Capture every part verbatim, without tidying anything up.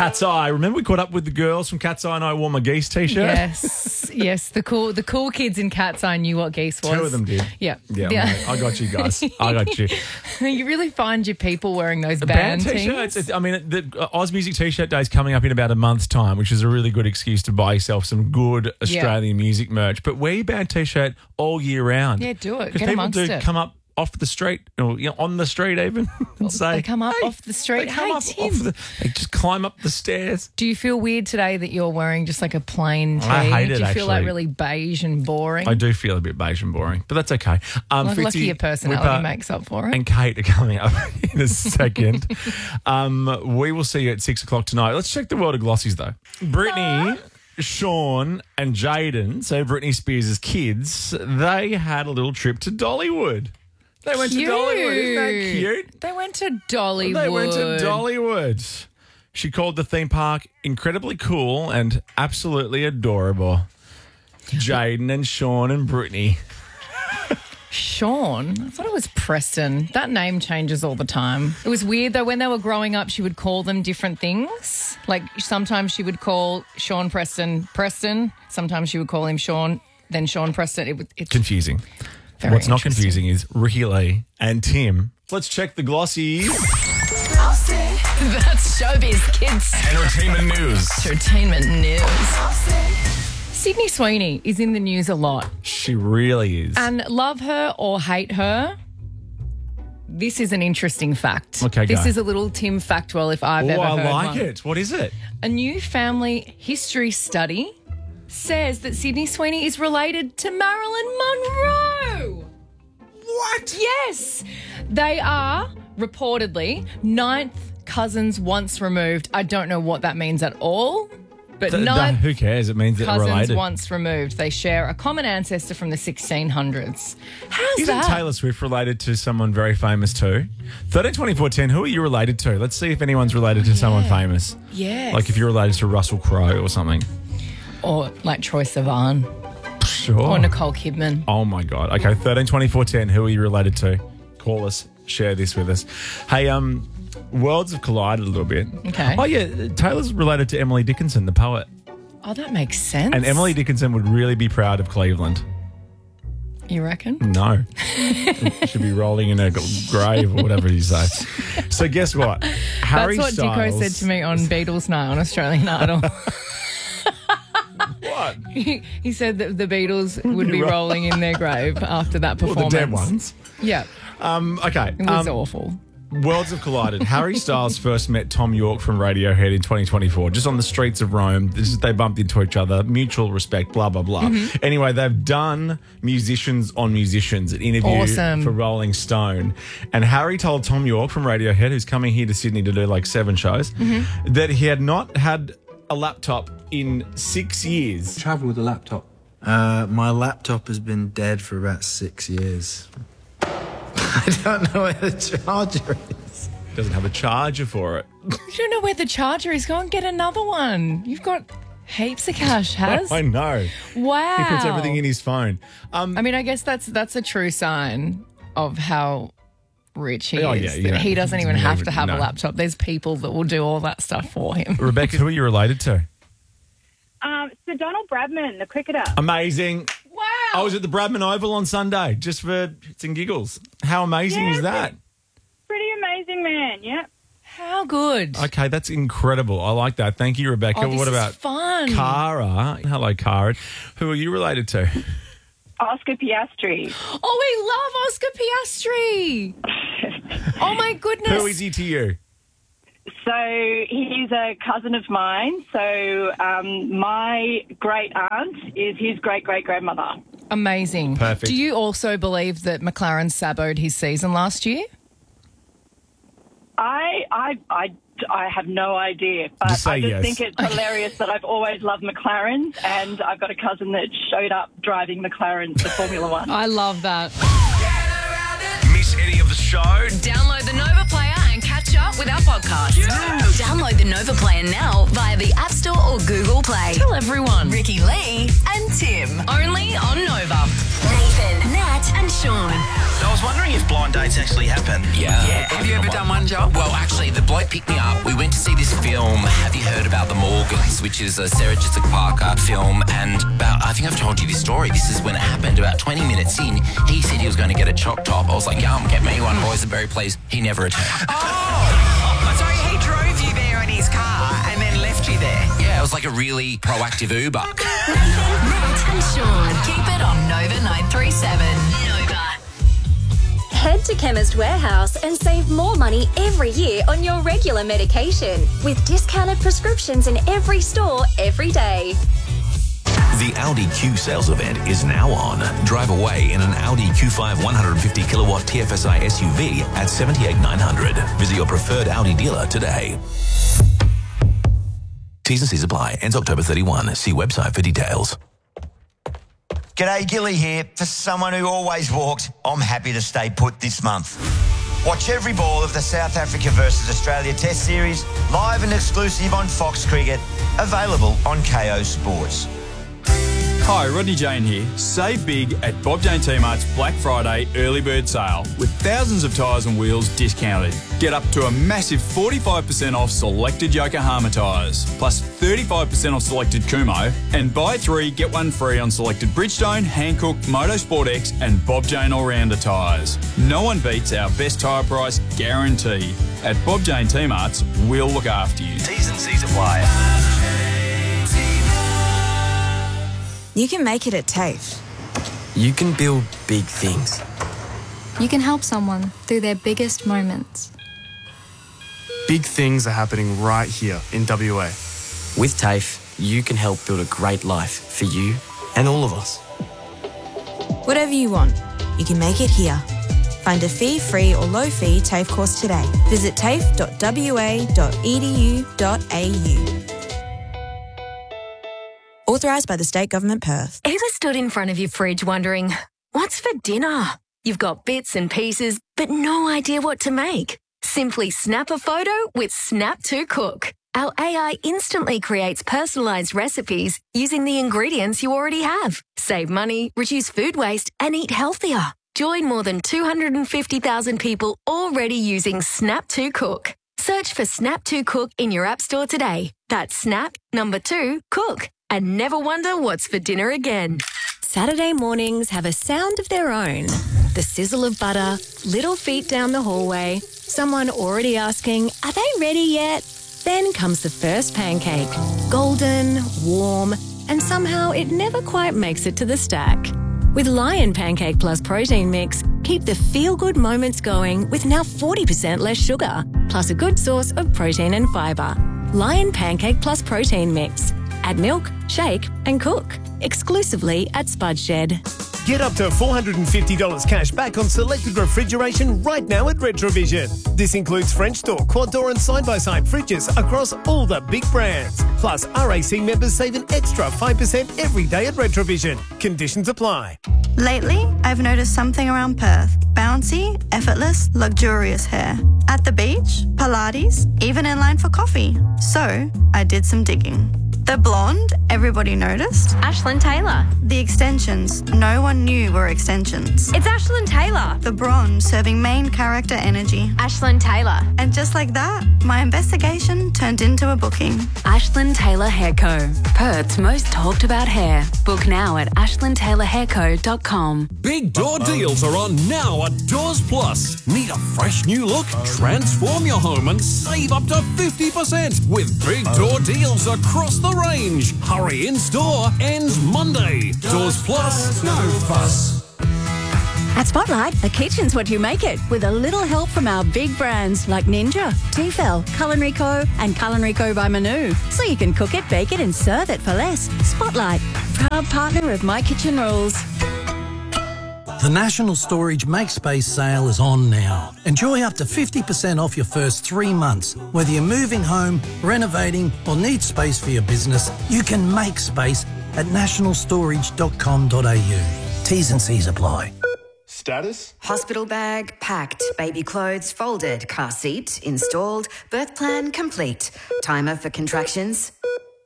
Cat's Eye. Remember we caught up with the girls from Cat's Eye and I wore my geese t-shirt? Yes, yes. The cool the cool kids in Cat's Eye knew what geese was. Two of them did. Yeah. Yeah, mate, I got you guys. I got you. You really find your people wearing those The band, band things. t-shirts. It's- I mean, the uh, Oz Music T-shirt Day is coming up in about a month's time, which is a really good excuse to buy yourself some good Australian music merch. But wear your band t-shirt all year round. Yeah, do it. Because Get people amongst do it. come up off the street, or you know, on the street even, and say They come up "Hey," off the street. They come Hey, up Tim. off the. They just climb up the stairs. Do you feel weird today that you're wearing just like a plain tee? I hate it, Do you feel like actually. really beige and boring? I do feel a bit beige and boring, but that's okay. Um, Well, Fitzy, lucky your personality Whipper, makes up for it. and Kate are coming up in a second. um, we will see you at six o'clock tonight. Let's check the world of glossies, though. Brittany, Sean, and Jaden, so Britney Spears' kids, they had a little trip to Dollywood. They went Cute. to Dollywood. Isn't that cute? They went to Dollywood. They went to Dollywood. She called the theme park incredibly cool and absolutely adorable. Jaden and Sean and Brittany. Sean, I thought it was Preston. That name changes all the time. It was weird though. When they were growing up, she would call them different things. Like sometimes she would call Sean Preston Preston. Sometimes she would call him Sean, then Sean Preston. It, it's Confusing. very What's not interesting. confusing is Ricky Lee and Tim. Let's check the glossies. That's showbiz, kids. Entertainment news. Entertainment news. Sydney Sweeney is in the news a lot. She really is. And love her or hate her, this is an interesting fact. Okay, This go. is a little Tim Factwell if I've oh, ever I heard like one. it. What is it? A new family history study says that Sydney Sweeney is related to Marilyn Monroe. What? Yes. They are reportedly ninth cousins once removed. I don't know what that means at all, but Th- ninth th- who cares? It means that they're cousins related. once removed. They share a common ancestor from the sixteen hundreds. How's Isn't that? Taylor Swift related to someone very famous too? thirteen twenty-four ten, who are you related to? Let's see if anyone's related to someone famous. Yes. Like if you're related to Russell Crowe or something. Or like Troye Sivan Sure. or Nicole Kidman. Oh my God. Okay, thirteen twenty-four ten, who are you related to? Call us, share this with us. Hey, um, worlds have collided a little bit. Okay. Oh yeah, Taylor's related to Emily Dickinson, the poet. Oh, that makes sense. And Emily Dickinson would really be proud of Cleveland. You reckon? No. She should be rolling in her g- grave or whatever you say. So guess what? Harry That's what Styles, Dicko said to me on Beatles Night on Australian Idol. What? he, he said that the Beatles would be rolling in their grave after that Well, performance. the dead ones. Yeah, Um, okay. it was um, awful. Worlds have collided. Harry Styles first met Tom York from Radiohead in twenty twenty-four, just on the streets of Rome. This is, they bumped into each other, mutual respect, blah, blah, blah. Mm-hmm. Anyway, they've done Musicians on Musicians, an interview Awesome. for Rolling Stone. And Harry told Tom York from Radiohead, who's coming here to Sydney to do like seven shows, Mm-hmm. that he had not had a laptop in six years. Travel with a laptop. Uh, my laptop has been dead for about six years. I don't know where the charger is. Doesn't have a charger for it. You don't know where the charger is. Go and get another one. You've got heaps of cash, Has. I know. Wow. He puts everything in his phone. Um, I mean, I guess that's that's a true sign of how rich he Oh, is. yeah, that yeah. He doesn't even Yeah, have but to have no. a laptop. There's people that will do all that stuff for him. Rebecca, who are you related to? Um, so Donald Bradman, the cricketer. Amazing. Wow. I was at the Bradman Oval on Sunday just for shits and giggles. How amazing Yeah, is that? Pretty amazing man, yeah. How good. Okay, that's incredible. I like that. Thank you, Rebecca. Oh, this what is about fun. Cara? Hello, Cara. Who are you related to? Oscar Piastri. Oh, we love Oscar Piastri. Oh, my goodness. Who is he to you? So he's a cousin of mine. So um, my great aunt is his great great grandmother. Amazing. Perfect. Do you also believe that McLaren saboed his season last year? I I I, I have no idea, but Just say I just yes. think it's hilarious that I've always loved McLarens, and I've got a cousin that showed up driving McLarens for Formula One. I love that. Miss any of the show? Download the Nova Player and catch up with our podcast. Download the Nova Player now via the App Store or Google Play. Tell everyone. Ricky Lee and Tim. Only on Nova. Nathan, Nat and Sean. I was wondering if blind dates actually happen. Yeah. Have you ever done one job? Well, actually, the bloke picked me up. We went to see this film. Have you heard about The Morgans, which is a Sarah Jessica Parker film? And about, I think I've told you this story. This is when it happened. About twenty minutes in, he said he was going to get a choc top. I was like, yum, get me one, Boysenberry, please. He never returned. Oh, so he drove you there in his car and then left you there? Yeah, it was like a really proactive Uber. Matt and Sean. Keep it on Nova nine three seven. Nova. Head to Chemist Warehouse and save more money every year on your regular medication with discounted prescriptions in every store every day. The Audi Q sales event is now on. Drive away in an Audi Q five one hundred fifty kilowatt T F S I S U V at seventy-eight nine hundred. Visit your preferred Audi dealer today. T's and C's apply. Ends October thirty-first. See website for details. G'day, Gilly here. For someone who always walked, I'm happy to stay put this month. Watch every ball of the South Africa versus Australia Test Series live and exclusive on Fox Cricket, available on K O Sports. Hi, Rodney Jane here. Save big at Bob Jane T-Mart's Black Friday early bird sale with thousands of tyres and wheels discounted. Get up to a massive forty-five percent off selected Yokohama tyres, plus thirty-five percent off selected Kumo, and buy three, get one free on selected Bridgestone, Hankook, Motorsport X and Bob Jane All-Rounder tyres. No one beats our best tyre price guarantee. At Bob Jane T-Mart's, we'll look after you. T's and C's apply. You can make it at TAFE. You can build big things. You can help someone through their biggest moments. Big things are happening right here in W A. With TAFE, you can help build a great life for you and all of us. Whatever you want, you can make it here. Find a fee-free or low-fee TAFE course today. Visit tafe dot w a dot e d u dot a u. Authorised by the State Government, Perth. Ever stood in front of your fridge wondering, what's for dinner? You've got bits and pieces, but no idea what to make. Simply snap a photo with Snap to Cook. Our A I instantly creates personalised recipes using the ingredients you already have. Save money, reduce food waste, and eat healthier. Join more than two hundred fifty thousand people already using Snap to Cook. Search for Snap to Cook in your app store today. That's Snap, number two, Cook. And never wonder what's for dinner again. Saturday mornings have a sound of their own. The sizzle of butter, little feet down the hallway, someone already asking, are they ready yet? Then comes the first pancake. Golden, warm, and somehow it never quite makes it to the stack. With Lion Pancake Plus Protein Mix, keep the feel-good moments going with now forty percent less sugar, plus a good source of protein and fibre. Lion Pancake Plus Protein Mix. Add milk, shake and cook. Exclusively at Spud Shed. Get up to four hundred fifty dollars cash back on selected refrigeration right now at Retrovision. This includes French door, quad door and side-by-side fridges across all the big brands. Plus, R A C members save an extra five percent every day at Retrovision. Conditions apply. Lately, I've noticed something around Perth. Bouncy, effortless, luxurious hair. At the beach, Pilates, even in line for coffee. So, I did some digging. The blonde, everybody noticed. Ashlyn Taylor. The extensions, no one knew were extensions. It's Ashlyn Taylor. The bronze, serving main character energy. Ashlyn Taylor. And just like that, my investigation turned into a booking. Ashlyn Taylor Hair Co. Perth's most talked about hair. Book now at ashlyn taylor hair co dot com. Big door deals are on now at Doors Plus. Need a fresh new look? Transform your home and save up to fifty percent with big door deals across the range. Hurry, in store ends Monday. Doors Plus, no fuss. At Spotlight, the kitchen's what you make it, with a little help from our big brands like Ninja, Tefal, Culinary Co, and Culinary Co by Manu. So you can cook it, bake it, and serve it for less. Spotlight, proud partner of My Kitchen Rules. The National Storage MakeSpace sale is on now. Enjoy up to fifty percent off your first three months. Whether you're moving home, renovating, or need space for your business, you can make space at national storage dot com dot a u. T's and C's apply. Status? Hospital bag packed, baby clothes folded, car seat installed, birth plan complete. Timer for contractions?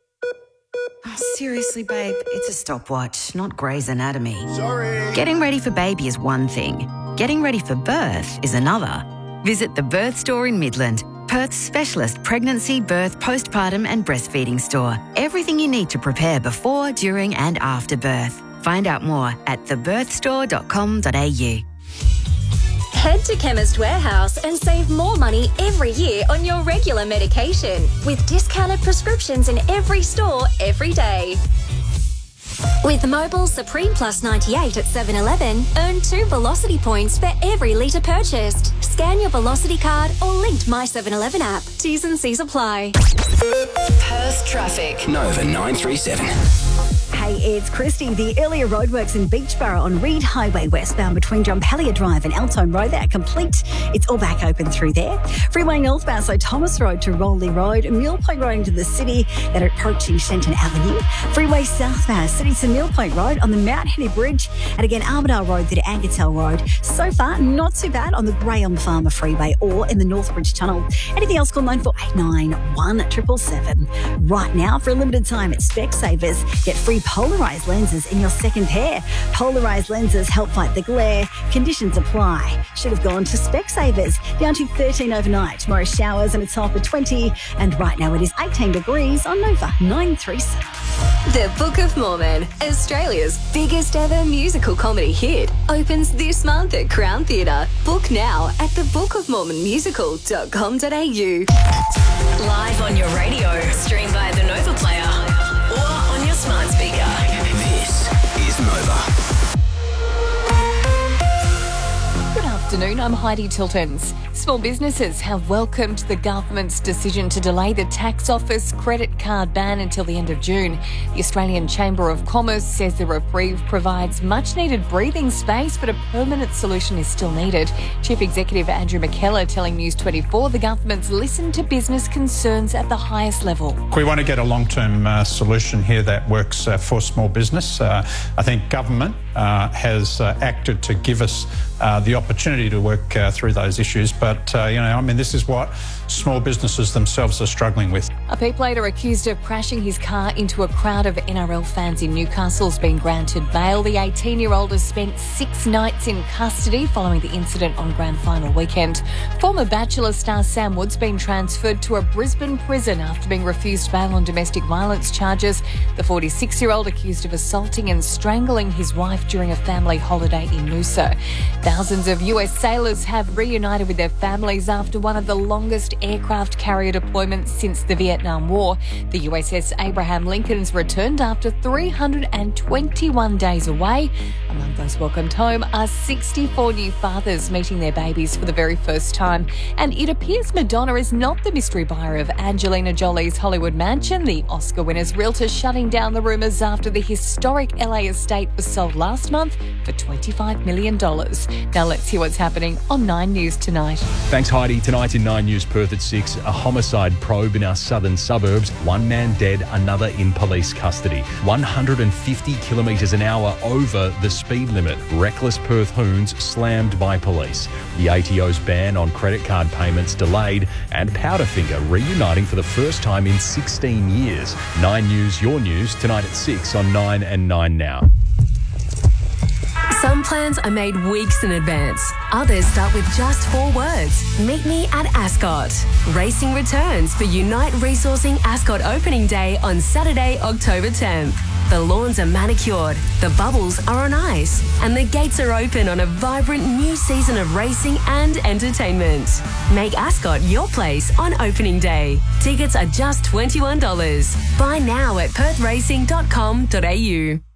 Oh, seriously, babe, it's a stopwatch, not Grey's Anatomy. Sorry. Getting ready for baby is one thing. Getting ready for birth is another. Visit the Birth Store in Midland. Perth's specialist pregnancy, birth, postpartum and breastfeeding store. Everything you need to prepare before, during and after birth. Find out more at the birth store dot com dot a u. Head to Chemist Warehouse and save more money every year on your regular medication with discounted prescriptions in every store every day. With Mobile Supreme Plus ninety-eight at seven eleven, earn two Velocity points for every litre purchased. Scan your Velocity card or linked My seven eleven app. T's and C's apply. Perth traffic. Nova nine three seven. Hey, it's Christy. The earlier roadworks in Beachborough on Reed Highway westbound between Drumpellier Drive and Eltone Road, they're complete. It's all back open through there. Freeway northbound, so Thomas Road to Rowley Road, Mill Point Road into the city, that are approaching Shenton Avenue. Freeway southbound, City to Mill Point Road on the Mount Henry Bridge, and again Armadale Road to Angatel Road. So far, not too bad on the Graham Farmer Freeway or in the Northbridge Tunnel. Anything else, call nine four eight nine, one seven seven seven. Right now, for a limited time at Specsavers, get free polarised lenses in your second pair. Polarised lenses help fight the glare. Conditions apply. Should have gone to Specsavers. Down to thirteen overnight. Tomorrow showers and it's hot for twenty. And right now it is eighteen degrees on Nova nine three seven. The Book of Mormon, Australia's biggest ever musical comedy hit, opens this month at Crown Theatre. Book now at the book of mormon musical dot com dot a u. Live on your radio, stream via the Nova Player or on your smart speaker. This is Nova. Good afternoon, I'm Heidi Tiltons. Small businesses have welcomed the government's decision to delay the tax office credit card ban until the end of June. The Australian Chamber of Commerce says the reprieve provides much-needed breathing space, but a permanent solution is still needed. Chief Executive Andrew McKellar telling News twenty-four the government's listened to business concerns at the highest level. We want to get a long-term uh, solution here that works uh, for small business. Uh, I think government uh, has uh, acted to give us uh, the opportunity to work uh, through those issues, but uh, you know, I mean, this is what small businesses themselves are struggling with. A P-plater accused of crashing his car into a crowd of N R L fans in Newcastle has been granted bail. The eighteen-year-old has spent six nights in custody following the incident on grand final weekend. Former Bachelor star Sam Wood's been transferred to a Brisbane prison after being refused bail on domestic violence charges. The forty-six-year-old accused of assaulting and strangling his wife during a family holiday in Noosa. Thousands of U S sailors have reunited with their families after one of the longest aircraft carrier deployments since the Vietnam War. The U S S Abraham Lincoln's returned after three hundred twenty-one days away. Among those welcomed home are sixty-four new fathers meeting their babies for the very first time. And it appears Madonna is not the mystery buyer of Angelina Jolie's Hollywood mansion. The Oscar winner's realtor shutting down the rumours after the historic L A estate was sold last month for twenty-five million dollars. Now let's hear what's happening on Nine News tonight. Thanks, Heidi. Tonight in Nine News Perth at six, a homicide probe in our southern suburbs. One man dead, another in police custody. one hundred fifty kilometres an hour over the speed limit. Reckless Perth hoons slammed by police. The A T O's ban on credit card payments delayed, and Powderfinger reuniting for the first time in sixteen years. Nine News, your news, tonight at six on Nine and Nine Now. Some plans are made weeks in advance. Others start with just four words. Meet me at Ascot. Racing returns for Unite Resourcing Ascot Opening Day on Saturday, October tenth. The lawns are manicured, the bubbles are on ice, and the gates are open on a vibrant new season of racing and entertainment. Make Ascot your place on opening day. Tickets are just twenty-one dollars. Buy now at perth racing dot com dot a u.